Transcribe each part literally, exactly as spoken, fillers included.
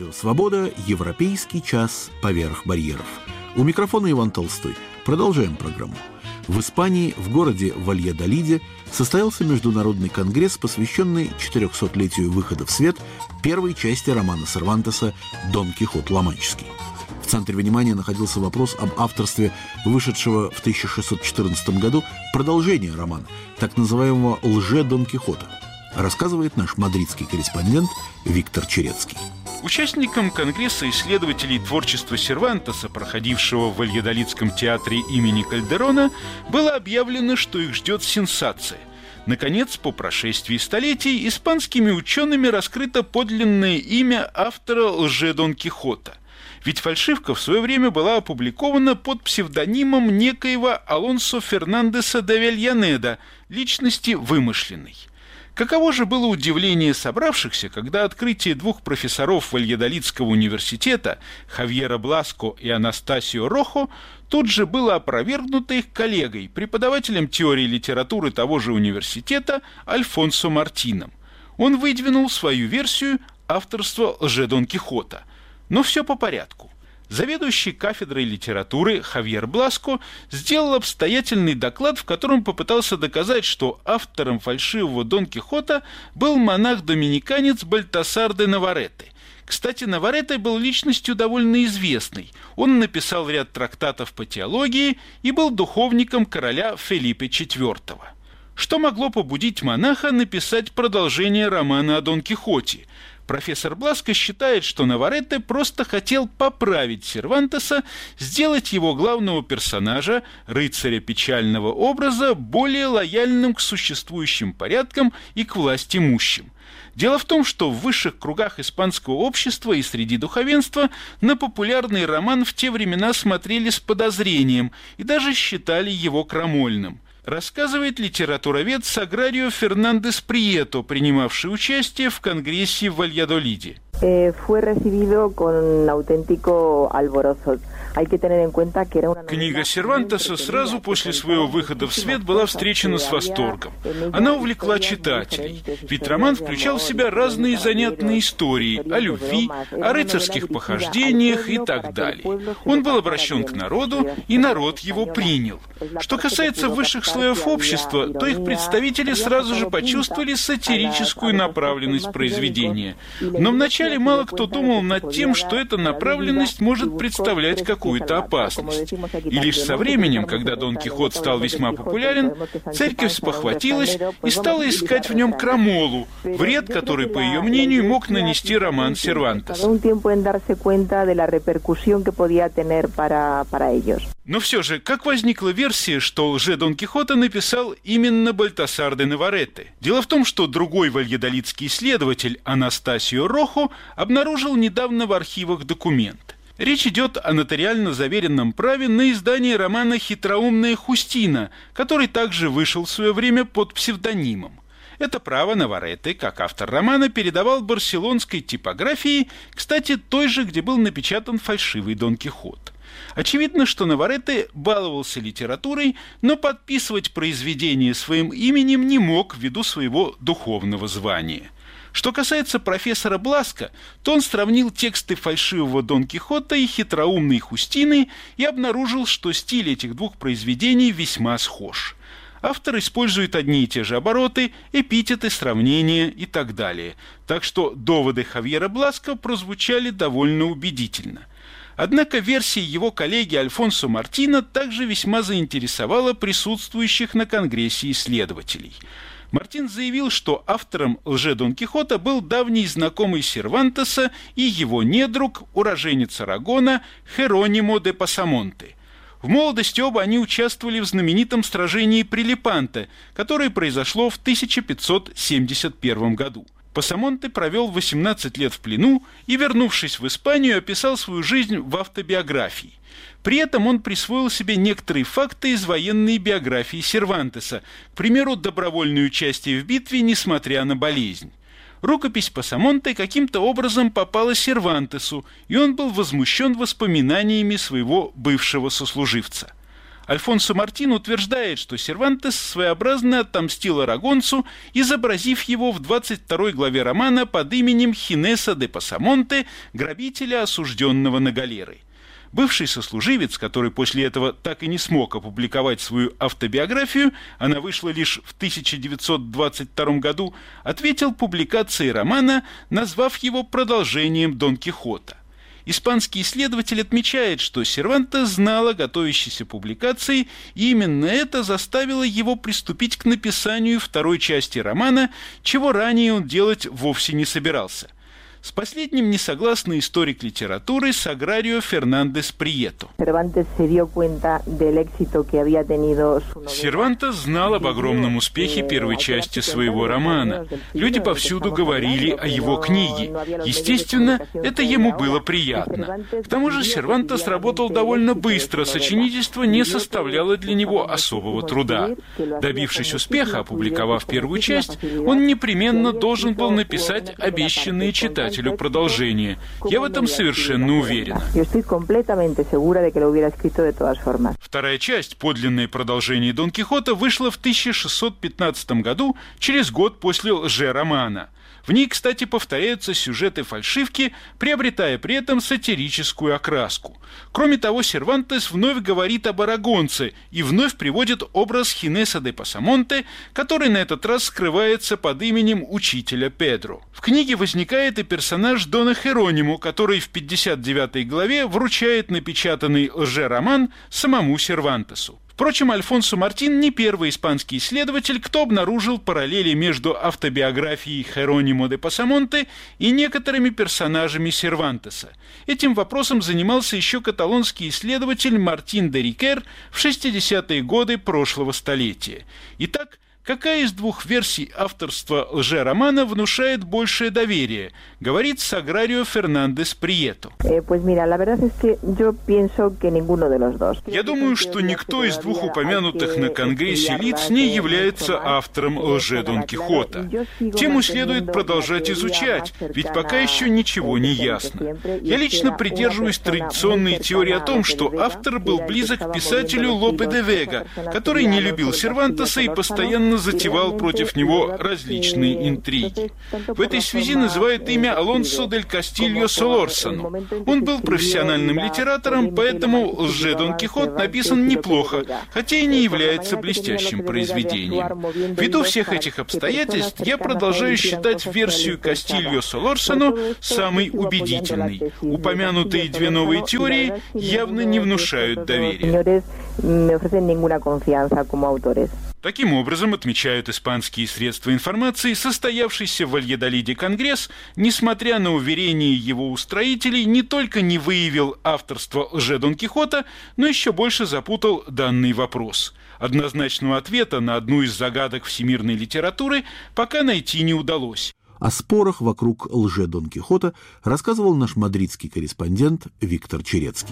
Радио «Свобода», европейский час поверх барьеров. У микрофона Иван Толстой. Продолжаем программу. В Испании, в городе Вальядолиде, состоялся международный конгресс, посвященный четырехсотлетию выхода в свет первой части романа Сервантеса «Дон Кихот Ла-Манческий». В центре внимания находился вопрос об авторстве вышедшего в тысяча шестьсот четырнадцатом году продолжения романа, так называемого «Лже-Дон Кихота». Рассказывает наш мадридский корреспондент Виктор Черецкий. Участникам Конгресса исследователей творчества Сервантеса, проходившего в Вальядолидском театре имени Кальдерона, было объявлено, что их ждет сенсация. Наконец, по прошествии столетий, испанскими учеными раскрыто подлинное имя автора «Лже-Дон Кихота». Ведь фальшивка в свое время была опубликована под псевдонимом некоего Алонсо Фернандеса де Авельянеда, личности вымышленной. Каково же было удивление собравшихся, когда открытие двух профессоров Вальядолидского университета, Хавьера Бласко и Анастасио Рохо, тут же было опровергнуто их коллегой, преподавателем теории литературы того же университета Альфонсо Мартином. Он выдвинул свою версию авторства «Лже-Дон Кихота». Но все по порядку. Заведующий кафедрой литературы Хавьер Бласко сделал обстоятельный доклад, в котором попытался доказать, что автором фальшивого Дон Кихота был монах-доминиканец Бальтасар де Наварете. Кстати, Наварете был личностью довольно известной. Он написал ряд трактатов по теологии и был духовником короля Фелипе четвёртого. Что могло побудить монаха написать продолжение романа о Дон Кихоте? Профессор Бласко считает, что Наварете просто хотел поправить Сервантеса, сделать его главного персонажа, рыцаря печального образа, более лояльным к существующим порядкам и к власть имущим. Дело в том, что в высших кругах испанского общества и среди духовенства на популярный роман в те времена смотрели с подозрением и даже считали его крамольным. Рассказывает литературовед Саграрио Фернандес Прието, принимавший участие в конгрессе в Вальядолиде. Книга Сервантеса сразу после своего выхода в свет была встречена с восторгом. Она увлекла читателей, ведь роман включал в себя разные занятные истории о любви, о рыцарских похождениях и так далее. Он был обращен к народу, и народ его принял. Что касается высших слоев общества, то их представители сразу же почувствовали сатирическую направленность произведения. Но вначале мало кто думал над тем, что эта направленность может представлять какую-то опасность. И лишь со временем, когда Дон Кихот стал весьма популярен, церковь спохватилась и стала искать в нем крамолу, вред, который, по ее мнению, мог нанести роман Сервантеса. Но все же, как возникла версия, что «Лже-Дон Кихота» написал именно Бальтасар де Наварете? Дело в том, что другой вальядолидский исследователь Анастасио Рохо обнаружил недавно в архивах документ. Речь идет о нотариально заверенном праве на издание романа «Хитроумная Хустина», который также вышел в свое время под псевдонимом. Это право Наварете, как автор романа, передавал барселонской типографии, кстати, той же, где был напечатан фальшивый Дон Кихот. Очевидно, что Наварете баловался литературой, но подписывать произведение своим именем не мог ввиду своего духовного звания. Что касается профессора Бласко, то он сравнил тексты фальшивого Дон Кихота и хитроумной Хустины и обнаружил, что стиль этих двух произведений весьма схож. Автор использует одни и те же обороты, эпитеты, сравнения и так далее. Так что доводы Хавьера Бласко прозвучали довольно убедительно. Однако версия его коллеги Альфонсо Мартина также весьма заинтересовала присутствующих на Конгрессе исследователей. Мартин заявил, что автором «Лже-Дон Кихота» был давний знакомый Сервантеса и его недруг, уроженец Арагона Херонимо де Пасамонте. В молодости оба они участвовали в знаменитом сражении при Лепанто, которое произошло в тысяча пятьсот семьдесят первом году. Пасамонте провел восемнадцать лет в плену и, вернувшись в Испанию, описал свою жизнь в автобиографии. При этом он присвоил себе некоторые факты из военной биографии Сервантеса, к примеру, добровольное участие в битве, несмотря на болезнь. Рукопись Пасамонте каким-то образом попала Сервантесу, и он был возмущен воспоминаниями своего бывшего сослуживца. Альфонсо Мартин утверждает, что Сервантес своеобразно отомстил арагонцу, изобразив его в двадцать второй главе романа под именем Хинеса де Пасамонте, грабителя, осужденного на галеры. Бывший сослуживец, который после этого так и не смог опубликовать свою автобиографию, она вышла лишь в тысяча девятьсот двадцать втором году, ответил публикации романа, назвав его продолжением Дон Кихота. Испанский исследователь отмечает, что Сервантес знал о готовящейся публикации, и именно это заставило его приступить к написанию второй части романа, чего ранее он делать вовсе не собирался. С последним не согласен историк литературы Саграрио Фернандес Прието. Сервантес знал об огромном успехе первой части своего романа. Люди повсюду говорили о его книге. Естественно, это ему было приятно. К тому же Сервантес работал довольно быстро, сочинительство не составляло для него особого труда. Добившись успеха, опубликовав первую часть, он непременно должен был написать обещанные читателям продолжение. Я в этом совершенно уверена. Вторая часть, подлинное продолжение Дон Кихота, вышла в тысяча шестьсот пятнадцатом году, через год после лже-романа. В ней, кстати, повторяются сюжеты фальшивки, приобретая при этом сатирическую окраску. Кроме того, Сервантес вновь говорит об арагонце и вновь приводит образ Хинеса де Пасамонте, который на этот раз скрывается под именем учителя Педро. В книге возникает и персонаж Дона Херонимо, который в пятьдесят девятой главе вручает напечатанный лже-роман самому Сервантесу. Впрочем, Альфонсо Мартин не первый испанский исследователь, кто обнаружил параллели между автобиографией Херонимо де Пасамонте и некоторыми персонажами Сервантеса. Этим вопросом занимался еще каталонский исследователь Мартин де Рикер в шестидесятые годы прошлого столетия. Итак, какая из двух версий авторства лже-романа внушает большее доверие, говорит Саграрио Фернандес Прието. Я думаю, что никто из двух упомянутых на Конгрессе лиц не является автором лже-Дон Кихота. Тему следует продолжать изучать, ведь пока еще ничего не ясно. Я лично придерживаюсь традиционной теории о том, что автор был близок к писателю Лопе де Вега, который не любил Сервантеса и постоянно затевал против него различные интриги. В этой связи называют имя Алонсо дель Кастильо Солорсано. Он был профессиональным литератором, поэтому лже-Дон Кихот написан неплохо, хотя и не является блестящим произведением. Ввиду всех этих обстоятельств, я продолжаю считать версию Кастильо Солорсано самой убедительной. Упомянутые две новые теории явно не внушают доверия. Таким образом, отмечают испанские средства информации, состоявшийся в Вальядолиде Конгресс, несмотря на уверения его устроителей, не только не выявил авторство лже-Дон Кихота, но еще больше запутал данный вопрос. Однозначного ответа на одну из загадок всемирной литературы пока найти не удалось. О спорах вокруг лже-Дон Кихота рассказывал наш мадридский корреспондент Виктор Черецкий.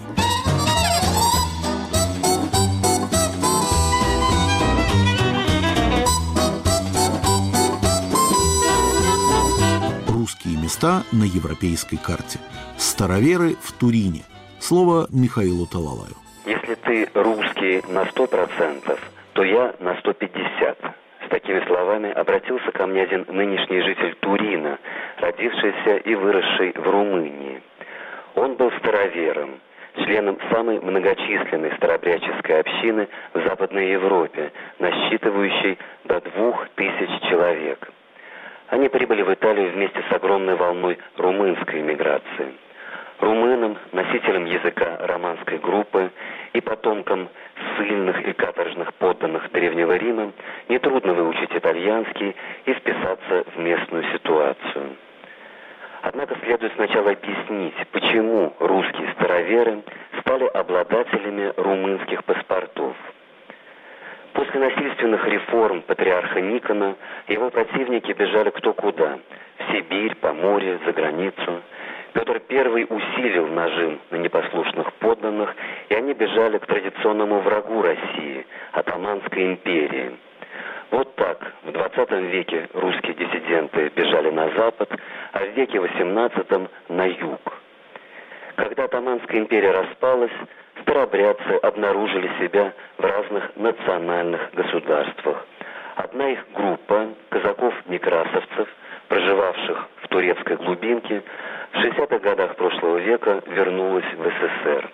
Русские места на европейской карте. Староверы в Турине. Слово Михаилу Талалаю. Если ты русский на сто процентов, то я на сто пятьдесят. С такими словами обратился ко мне один нынешний житель Турина, родившийся и выросший в Румынии. Он был старовером, членом самой многочисленной старообрядческой общины в Западной Европе, насчитывающей до двух тысяч человек. Они прибыли в Италию вместе с огромной волной румынской эмиграции. Румынам, носителям языка романской группы и потомкам ссыльных и каторжных подданных Древнего Рима нетрудно выучить итальянский и вписаться в местную ситуацию. Однако следует сначала объяснить, почему русские староверы стали обладателями румынских паспортов. После насильственных реформ патриарха Никона его противники бежали кто куда – в Сибирь, Поморье, за границу. Петр Первый усилил нажим на непослушных подданных, и они бежали к традиционному врагу России – Отtomанской империи. Вот так в двадцатом веке русские диссиденты бежали на запад, а в веке восемнадцатом – на юг. Когда Отtomанская империя распалась, старообрядцы обнаружили себя в разных национальных государствах. Одна их группа, казаков-некрасовцев, проживавших в турецкой глубинке, в шестидесятых годах прошлого века вернулась в СССР.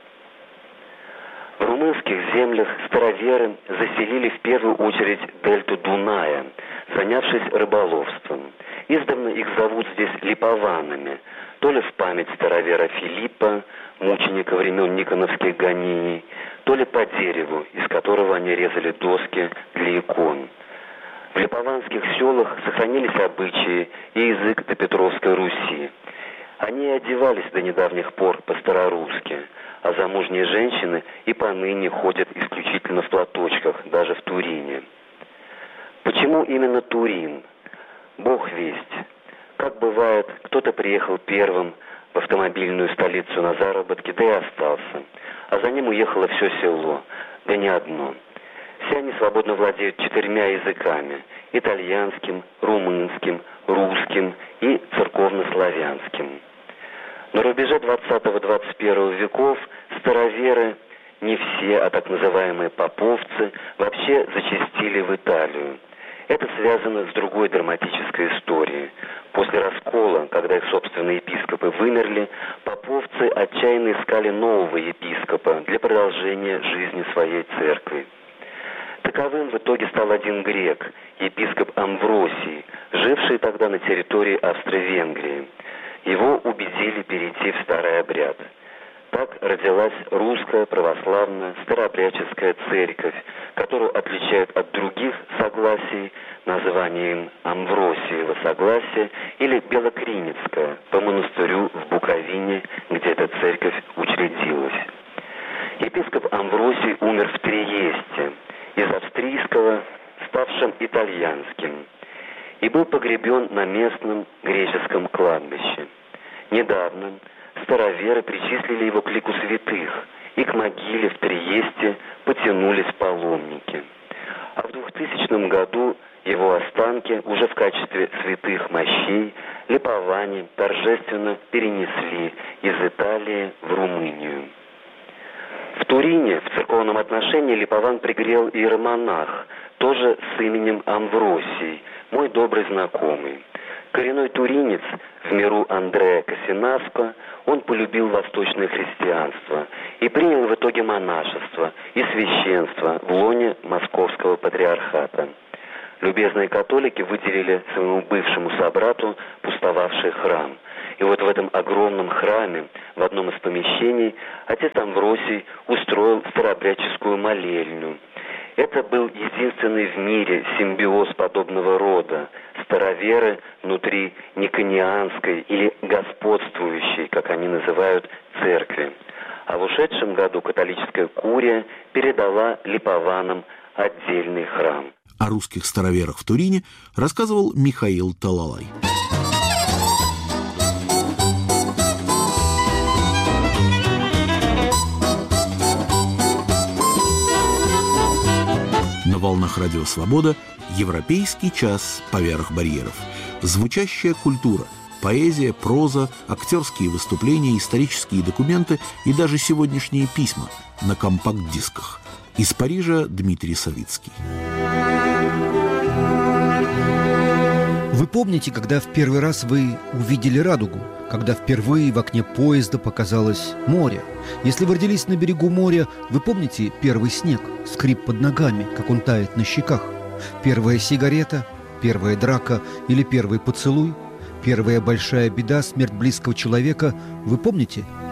В румынских землях староверы заселили в первую очередь дельту Дуная, занявшись рыболовством. Издавна их зовут здесь липованами, то ли в память старовера Филиппа, мученика времен Никоновских гонений, то ли по дереву, из которого они резали доски для икон. В липованских селах сохранились обычаи и язык допетровской Руси. Они одевались до недавних пор по-старорусски, а замужние женщины и поныне ходят исключительно в платочках, даже в Турине. Почему именно Турин? Бог весть. Как бывает, кто-то приехал первым в автомобильную столицу на заработки, да и остался, а за ним уехало все село, да не одно. Все они свободно владеют четырьмя языками – итальянским, румынским, русским и церковнославянским. На рубеже двадцатого-двадцать первого веков староверы, не все, а так называемые поповцы, вообще зачастили в Италию. Это связано с другой драматической историей. После раскола, когда их собственные епископы вымерли, поповцы отчаянно искали нового епископа для продолжения жизни своей церкви. Таковым в итоге стал один грек, епископ Амвросий, живший тогда на территории Австро-Венгрии. Его убедили перейти в старый обряд. Так родилась русская православная старообрядческая церковь, которую отличают от других согласий названием Амвросиево согласие или Белокринецкая по монастырю в Буковине, где эта церковь учредилась. Епископ Амвросий умер в Триесте, из австрийского, ставшим итальянским, и был погребен на местном греческом кладбище. Недавно староверы причислили его к лику святых, и к могиле в Триесте потянулись паломники. А в двухтысячном году его останки уже в качестве святых мощей липоване торжественно перенесли из Италии в Румынию. В Турине в церковном отношении липован пригрел иеромонах, тоже с именем Амвросий, мой добрый знакомый. Коренной туринец, в миру Андреа Косинаско, он полюбил восточное христианство и принял в итоге монашество и священство в лоне Московского патриархата. Любезные католики выделили своему бывшему собрату пустовавший храм. И вот в этом огромном храме, в одном из помещений, отец Амвросий устроил старообрядческую молельню. Это был единственный в мире симбиоз подобного рода. Староверы внутри никонианской или господствующей, как они называют, церкви. А в ушедшем году католическая курия передала липованам отдельный храм. О русских староверах в Турине рассказывал Михаил Талалай. На волнах Радио Свобода «Европейский час поверх барьеров». Звучащая культура, поэзия, проза, актерские выступления, исторические документы и даже сегодняшние письма на компакт-дисках. Из Парижа Дмитрий Савицкий. Вы помните, когда в первый раз вы увидели радугу? Когда впервые в окне поезда показалось море? Если вы родились на берегу моря, вы помните первый снег, скрип под ногами, как он тает на щеках? Первая сигарета, первая драка или первый поцелуй? Первая большая беда, смерть близкого человека, вы помните?